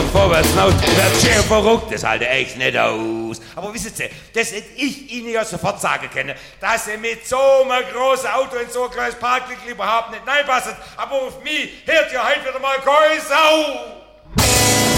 und vorwärts hinaus. Wird schön verrückt, das halte echt nicht aus. Aber wissen Sie, das hätte ich Ihnen ja sofort sagen können, dass Sie mit so einem großen Auto in so ein kleines Parklicht überhaupt nicht reinpassen. Aber auf mich hört ja heute wieder mal keine Sau.